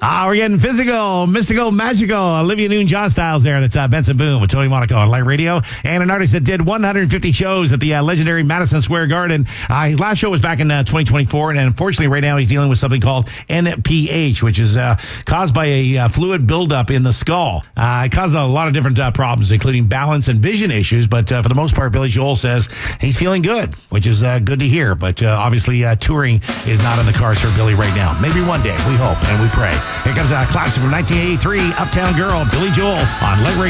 We're getting physical, mystical, magical. Olivia Newton-John styles there. That's Benson Boone with Tony Monaco on Light Radio. And an artist that did 150 shows at the legendary Madison Square Garden. His last show was back in 2024. And unfortunately, right now, he's dealing with something called NPH, which is caused by a fluid buildup in the skull. It causes a lot of different problems, including balance and vision issues. But for the most part, Billy Joel says he's feeling good, which is good to hear. But obviously, touring is not in the cards for Billy right now. Maybe one day, we hope and we pray. Here comes a classic from 1983, Uptown Girl, Billy Joel on Light Radio.